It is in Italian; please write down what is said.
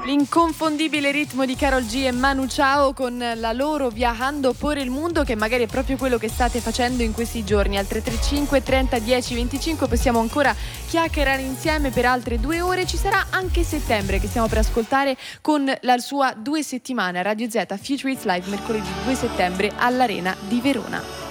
L'inconfondibile ritmo di Karol G e Manu Chao con la loro Viajando por el Mundo, che magari è proprio quello che state facendo in questi giorni. Al 335 30 10 25 possiamo ancora chiacchierare insieme per altre 2 ore. Ci sarà anche Settembre, che stiamo per ascoltare con la sua 2 settimane a Radio Z Future Hits Live mercoledì 2 settembre all'Arena di Verona.